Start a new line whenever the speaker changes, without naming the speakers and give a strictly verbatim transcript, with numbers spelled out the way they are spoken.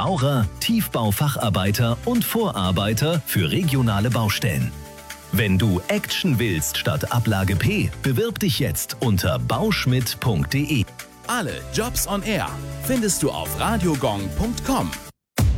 Maurer, Tiefbaufacharbeiter und Vorarbeiter für regionale Baustellen. Wenn du Action willst statt Ablage P, bewirb dich jetzt unter bauschmidt punkt de.
Alle Jobs on Air findest du auf radiogong punkt com.